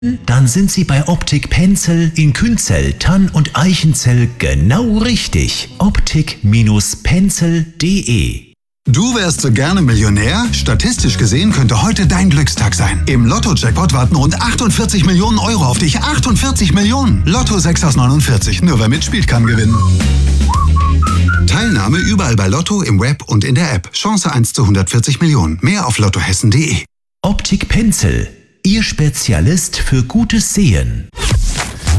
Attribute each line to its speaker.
Speaker 1: Dann sind Sie bei Optik Pencil in Künzell, Tann und Eichenzell genau richtig. Optik-Pencil.de.
Speaker 2: Du wärst so gerne Millionär? Statistisch gesehen könnte heute dein Glückstag sein. Im Lotto-Jackpot warten rund 48 Millionen Euro auf dich. 48 Millionen! Lotto 6 aus 49. Nur wer mitspielt, kann gewinnen. Teilnahme überall bei Lotto, im Web und in der App. Chance 1 zu 140 Millionen. Mehr auf lottohessen.de.
Speaker 1: Optik Pencil, Ihr Spezialist für gutes Sehen.